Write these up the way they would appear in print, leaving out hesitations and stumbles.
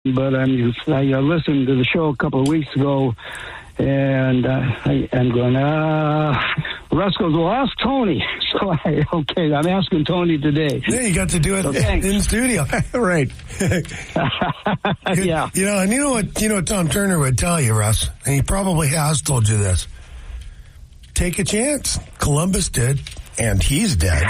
but I listened to the show a couple of weeks ago, and I'm going, Russ goes, well, ask Tony. So I'm asking Tony today. Yeah, you got to do it in studio. Right. Yeah. And you know what Tom Turner would tell you, Russ, and he probably has told you this. Take a chance. Columbus did, and he's dead.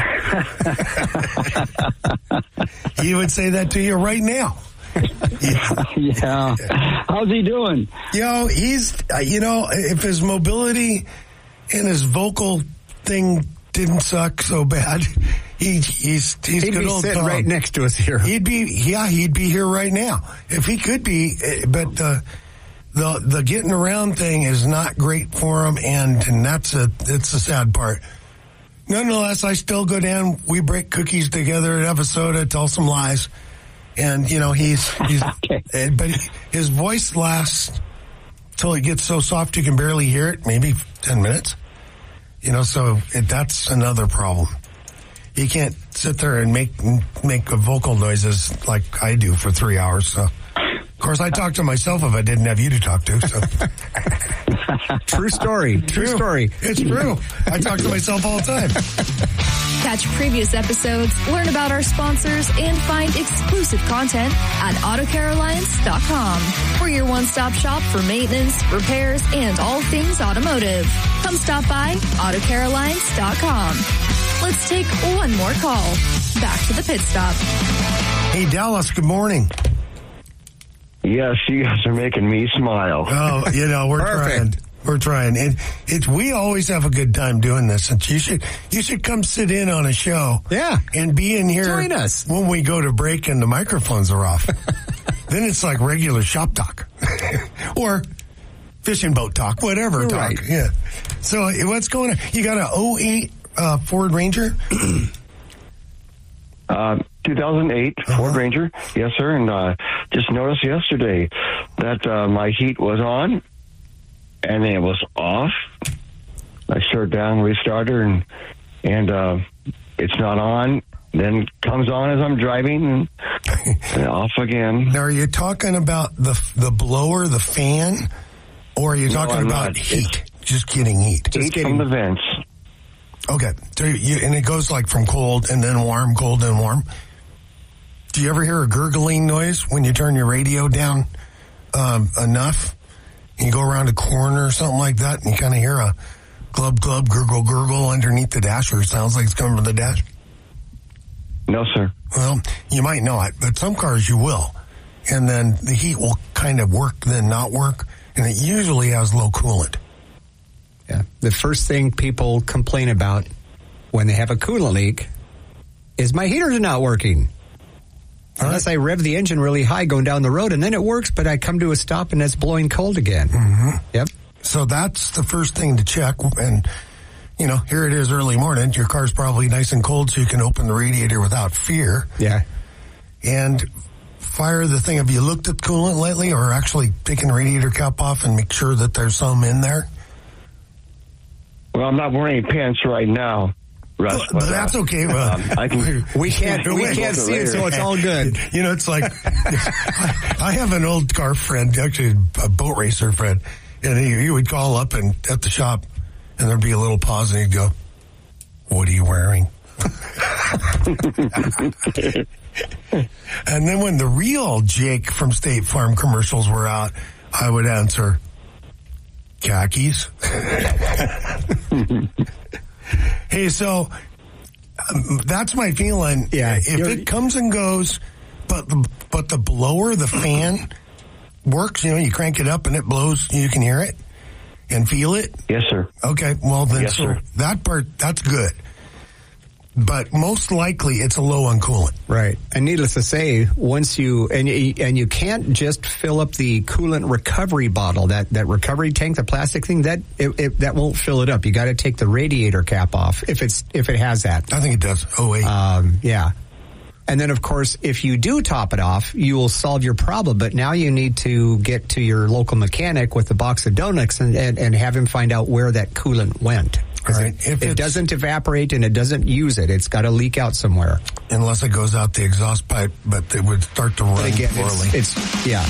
He would say that to you right now. Yeah. How's he doing? He's, if his mobility and his vocal thing didn't suck so bad, he's he'd good be old sitting Tom. right next to us here. He'd be here right now if he could be, but the getting around thing is not great for him, and it's the sad part. Nonetheless, I still go down. We break cookies together at Episode, tell some lies. And, he's okay. But his voice lasts till it gets so soft you can barely hear it, maybe 10 minutes. So that's another problem. He can't sit there and make vocal noises like I do for 3 hours. So, of course, I talk to myself if I didn't have you to talk to. So. True story. True story. It's true. I talk to myself all the time. Catch previous episodes, learn about our sponsors, and find exclusive content at AutoCareAlliance.com. We're your one-stop shop for maintenance, repairs, and all things automotive. Come stop by AutoCareAlliance.com. Let's take one more call. Back to the pit stop. Hey, Dallas, good morning. Yes, you guys are making me smile. Oh, we're trying. We're trying. And we always have a good time doing this. And you should come sit in on a show. Yeah. And be in here. Join us. When we go to break and the microphones are off. Then it's like regular shop talk. Or fishing boat talk, whatever right. talk. Yeah. So what's going on? You got a 08 Ford Ranger? 2008 Ford Ranger. Yes, sir. And just noticed yesterday that my heat was on. And then it was off. I shut down, restarted, and it's not on. Then comes on as I'm driving, and off again. Now, are you talking about the blower, the fan, or are you talking about heat? Just getting heat. Heat from the vents. Okay, so and it goes like from cold and then warm, cold and warm. Do you ever hear a gurgling noise when you turn your radio down enough? You go around a corner or something like that, and you kind of hear a glub, glub, gurgle, gurgle underneath the dash, or it sounds like it's coming from the dash? No, sir. Well, you might not, but some cars you will. And then the heat will kind of work, then not work, and it usually has low coolant. Yeah. The first thing people complain about when they have a coolant leak is my heater's not working. Unless I rev the engine really high going down the road, and then it works, but I come to a stop and it's blowing cold again. Mm-hmm. Yep. So that's the first thing to check. And, here it is early morning. Your car's probably nice and cold, so you can open the radiator without fear. Yeah. And fire the thing. Have you looked at coolant lately, or actually taken the radiator cap off and make sure that there's some in there? Well, I'm not wearing any pants right now. Russ, but that's okay. Well, we can't see it, so it's all good. It's like I have an old car friend, actually a boat racer friend, and he would call up and at the shop, and there'd be a little pause, and he'd go, "What are you wearing?" And then when the real Jake from State Farm commercials were out, I would answer, "Khakis." Hey, so that's my feeling. Yeah, if it comes and goes, but the blower, the fan works. You crank it up and it blows. You can hear it and feel it. Yes, sir. Okay, well then, yes, sir. That part, that's good. But most likely it's a low on coolant. Right. And needless to say, once you can't just fill up the coolant recovery bottle, that recovery tank, the plastic thing, that won't fill it up. You got to take the radiator cap off if it has that. I think it does. Oh, wait. Yeah. And then, of course, if you do top it off, you will solve your problem. But now you need to get to your local mechanic with a box of donuts and have him find out where that coolant went. because All right. If it it's- doesn't evaporate and it doesn't use it. It's got to leak out somewhere. Unless it goes out the exhaust pipe, but it would start to run But again, poorly. it's yeah.